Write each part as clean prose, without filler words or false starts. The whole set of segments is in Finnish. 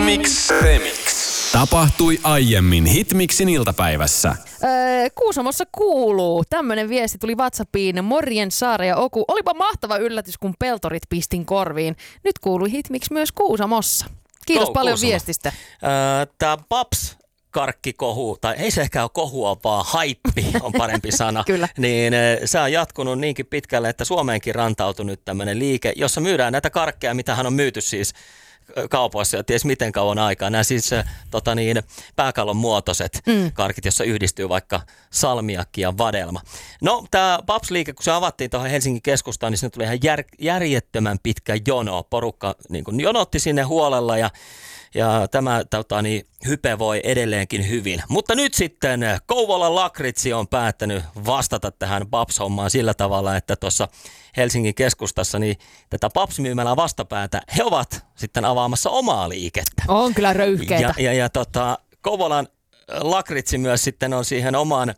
Hitmix Remix. Tapahtui aiemmin Hitmixin iltapäivässä. Kuusamossa kuuluu. Tämmönen viesti tuli WhatsAppiin. Morjen Saara ja Oku. Olipa mahtava yllätys, kun peltorit pistin korviin. Nyt kuului Hitmix myös Kuusamossa. Kiitos paljon Kuusamo viestistä. Tämä Babs-karkkikohu, tai ei se ehkä ole kohua, vaan haippi on parempi sana. Kyllä. Niin se on jatkunut niinkin pitkälle, että Suomeenkin rantautui nyt tämmöinen liike, jossa myydään näitä karkkeja, mitä hän on myyty siis kaupoissa ja ties miten kauan aikaa. Nämä siis pääkallon muotoiset karkit, jossa yhdistyy vaikka salmiakki ja vadelma. No tämä Babs-liike, kun se avattiin tuohon Helsingin keskustaan, niin sinne tuli ihan järjettömän pitkä jono. Porukka niin kuin jonotti sinne huolella ja tämä hype voi edelleenkin hyvin. Mutta nyt sitten Kouvolan lakritsi on päättänyt vastata tähän Babs-hommaan sillä tavalla, että tuossa Helsingin keskustassa niin tätä Babs-myymälää vastapäätä he ovat sitten avaamassa omaa liikettä. On kyllä röyhkeitä. Ja Kouvolan lakritsi myös sitten on siihen oman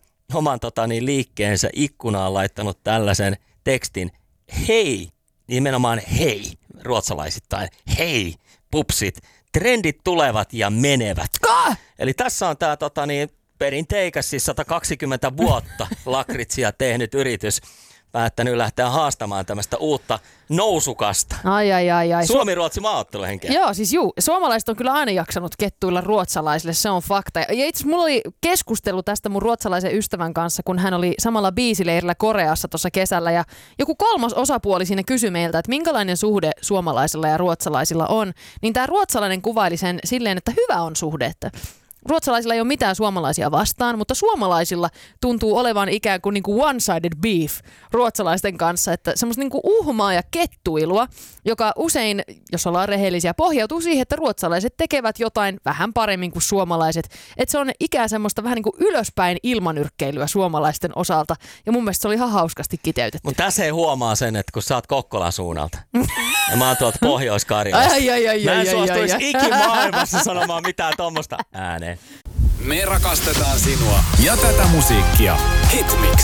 liikkeensä ikkunaan laittanut tällaisen tekstin. Hei, nimenomaan hei, ruotsalaisittain. Hei, pupsit. Trendit tulevat ja menevät. Eli tässä on tämä perinteikäs, siis 120 vuotta lakritsia tehnyt yritys päättänyt lähteä haastamaan tämmöistä uutta nousukasta. Ai. Suomi-Ruotsi maaotteluhenkeä. Joo, siis suomalaiset on kyllä aina jaksanut kettuilla ruotsalaisille, se on fakta. Ja itse asiassa mulla oli keskustelu tästä mun ruotsalaisen ystävän kanssa, kun hän oli samalla biisileirillä Koreassa tuossa kesällä. Ja joku kolmas osapuoli siinä kysyi meiltä, että minkälainen suhde suomalaisilla ja ruotsalaisilla on. Niin tämä ruotsalainen kuvaili sen silleen, että hyvä on suhde, että ruotsalaisilla ei ole mitään suomalaisia vastaan, mutta suomalaisilla tuntuu olevan ikään kuin niinku one-sided beef ruotsalaisten kanssa, että semmoista niinku uhmaa ja kettuilua, joka usein, jos ollaan rehellisiä, pohjautuu siihen, että ruotsalaiset tekevät jotain vähän paremmin kuin suomalaiset. Että se on ikään semmoista vähän niin kuin ylöspäin ilmanyrkkeilyä suomalaisten osalta. Ja mun mielestä se oli ihan hauskasti kiteytetty. Mutta tässä ei huomaa sen, että kun sä oot Kokkolan suunnalta ja mä oon tuolta Pohjois-Karjalasta. Mä en suostuisi ikimaailmassa sanomaan mitään tommosta ääneen. Me rakastetaan sinua ja tätä musiikkia. Hitmix.